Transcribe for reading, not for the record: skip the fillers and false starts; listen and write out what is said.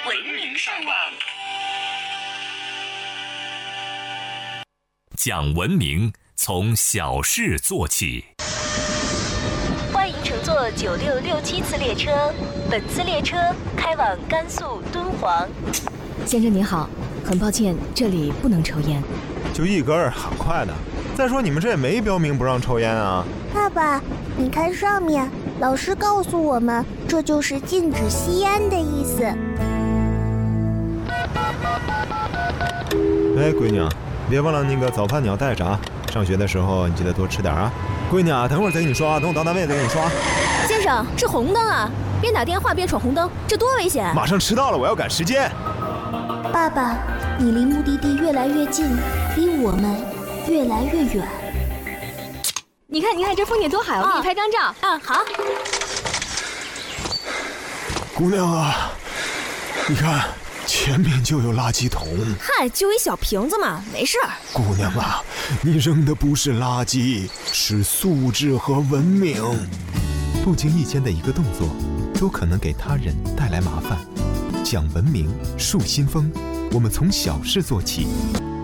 文明上网。 讲文明，从小事做起。 欢迎乘坐9667次列车，本次列车开往甘肃敦煌。 先生您好，很抱歉，这里不能抽烟。 就一根，很快的。再说你们这也没标明不让抽烟啊。 爸爸，你看上面，老师告诉我们，这就是禁止吸烟的意思。 哎，闺女，别忘了那个早饭你要带着啊。上学的时候你记得多吃点啊。闺女啊，等会儿再跟你说啊，等我到单位再跟你说啊。 先生，是红灯啊，边打电话边闯红灯，这多危险！ 马上迟到了，我要赶时间。 爸爸，你离目的地越来越近，离我们越来越远。 你看这风景多好，我给你拍张照。 好。 姑娘啊，你看前面就有垃圾桶。 嗨，就一小瓶子嘛，没事儿。 姑娘啊，你扔的不是垃圾，是素质和文明。不经意间的一个动作，都可能给他人带来麻烦。讲文明，树新风，我们从小事做起。